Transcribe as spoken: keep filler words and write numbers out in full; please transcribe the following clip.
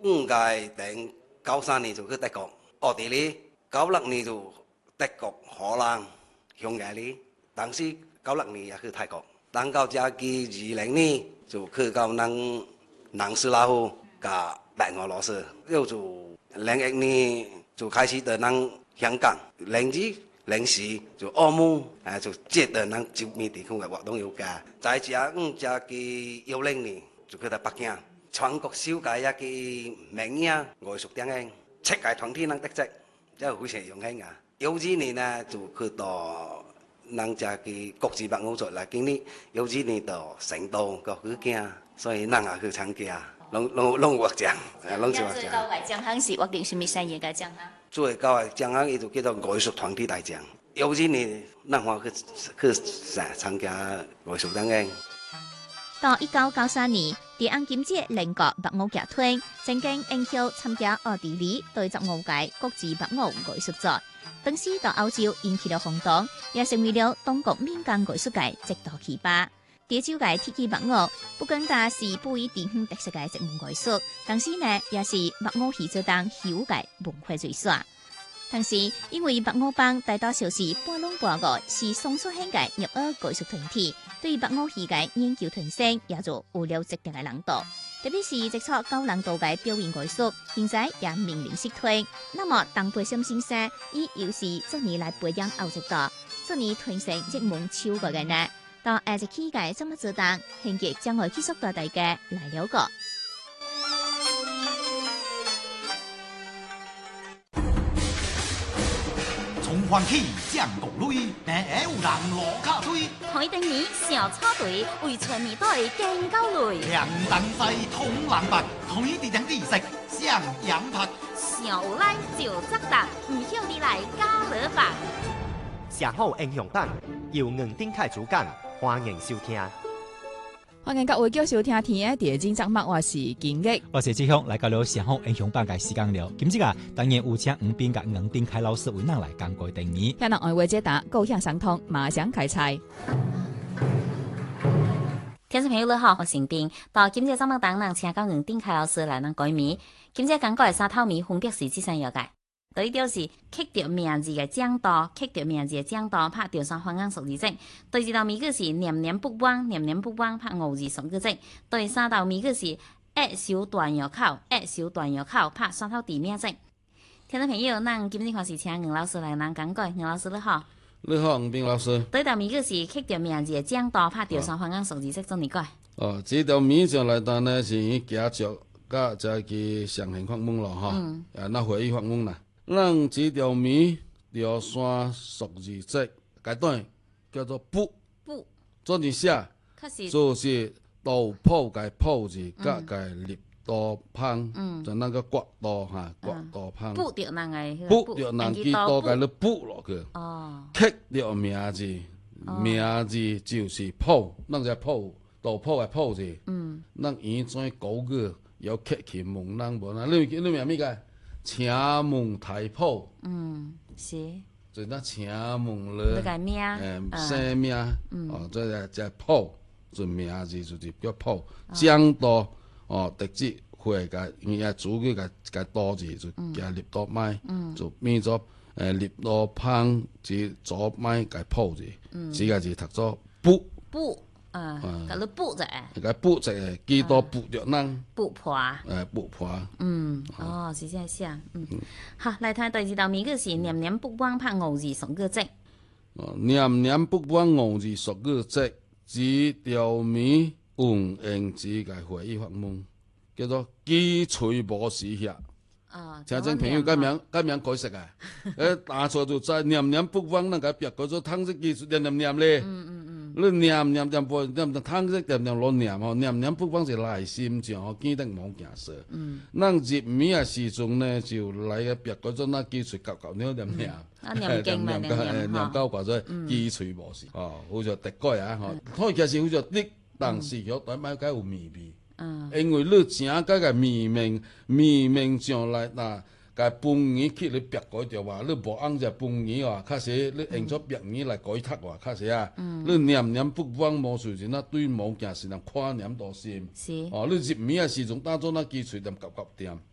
五届等九三年就去德国，奥地利，九六年就德国、荷兰、匈牙利，当时九六年也去泰国，等到这期二零年就去到咱南斯拉夫加白俄罗斯，又就零一年就开始到咱香港，零二零四就澳门，啊就接到咱周边地区嘅活動有加，在這五這期幺零年就去到北京。全國首屆一個名影藝術電影，七屆團體能得職，真係非常榮幸啊！有二年呢就去到咱這個國際百舞節來經歷，有二年到成都個去見，所以咱也去參加，攏攏攏獲獎，攏是獲獎。 最高嘅獎項是決定什麼產業嘅獎項？ 最高嘅獎項伊就叫做藝術團體大獎。有二年咱話去去參加藝術電影。 到一九九三年，第安金節聯國白舞劇團曾經應邀參加奧地利第十五屆國際白舞藝術節，當時到歐洲引起了轟動，也成為了中國民間藝術界一道奇葩。第九屆鐵器白舞不僅僅是富於地方特色嘅節目藝術，同時呢也是白舞戲作當戲舞界文化最耍。同時，因為白舞幫大多數是半農半藝，是松樹興嘅入耳藝術團體，對白舞戲嘅研究提升也就有了積極嘅難度。特別是接觸高難度嘅表演藝術，現在也面臨失推。那麼，當培心先生以有時這年來培養後一代，這年團成一門超過嘅呢？到下一期嘅怎麼做當，興極將會繼續帶大家來了解。 歡喜將國類，但會有人落卡推。 台頂年小草隊為全年隊競高類。 兩等西通人白，同一地點地色向陽拍。 小來就則達，唔曉你來加樂法。 社好英雄版由吳丁凱主講，歡迎收聽。 歡迎各位繼續收聽天嘅第二節目，我是金玉， 我是志雄，來到了社好英雄版嘅時間了。今日啊，當然有請吳斌甲吳丁凱老師為咱來講過定義。 向人愛話解答，高向相通，馬上開賽。 聽眾朋友你好，我是吳斌。到今日節目當中，請到吳丁凱老師來咱改名。今日講過嘅三套米分別是這三樣嘅。第一條是刻着名字嘅講道，刻着名字嘅講道拍潮汕方言熟字跡。第二道米個是念念不忘，念念不忘拍五字熟字跡。第三道米個是壓手斷藥口，壓手斷藥口拍三套地名跡。聽眾朋友，咱今日開始請吳老師來咱講過，吳老師你好。 你好，吳斌老師。 第一道米個是刻着名字嘅講道拍潮汕方言熟字跡，做你講。 哦，這道米上來單呢是夾著甲這個上行發問咯，哈、嗯，啊，那回憶發問啦。咱這條米潮汕熟字跡，階段叫做卜卜， 做你寫，就是豆鋪嘅鋪字，甲嘅立刀旁，就那個刮刀哈，刮刀旁。 卜着人個， 卜着人幾刀嘅咧卜落去。哦。刻着名字，名字就是鋪，那個鋪，豆鋪嘅鋪字。嗯。咱以前古語有刻起門人無啦，你你名咩個？請門台鋪，嗯，是，就那請門了，誒，姓名，哦，即係即係鋪，就名字就是叫鋪，講道，哦，直接會個，伊個主句個個道字就加立刀麥，就變咗誒立刀旁至左麥個鋪字，只個字讀作卜卜。啊，嗰個卜啫， 個卜啫，幾多卜着人？ 卜破。 誒，卜破。 嗯，哦，是這樣寫。嗯，好，來睇第二道米個是念念不忘拍五字熟個跡。 哦，念念不忘五字熟個跡，這條米運用字個回憶法門，叫做記隨無時下。啊，聽眾朋友咁樣咁樣解釋啊？誒，打錯就在念念不忘，那個別個做湯色記念念念咧。嗯嗯。你念念念不念念湯色念念攞念吼，念念不忘是內心上吼，記得冇件事。嗯。咱入米嘅時陣呢，就來個別個做那記隨舊舊了念念。 啊，念經嘛，念念念舊或者記隨無時。哦，好似特改啊，吼，佢其實好似啲，但是有對買解有味味。嗯。因為你正嗰個味味味味上來嗱。個飯圓去你別改掉話，你無按隻飯圓話，確實你用咗別圓來改讀話，確實啊，你念念不忘無事情，那對某件事人看念到心。是。哦，你入面嘅時陣當作那記隨念夾夾掂。